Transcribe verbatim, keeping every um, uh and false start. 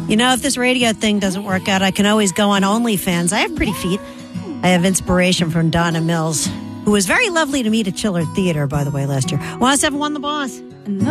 You know, if this radio thing doesn't work out, I can always go on OnlyFans. I have pretty feet. I have inspiration from Donna Mills, who was very lovely to meet at Chiller Theater, by the way, last year. one oh seven point one The Boss.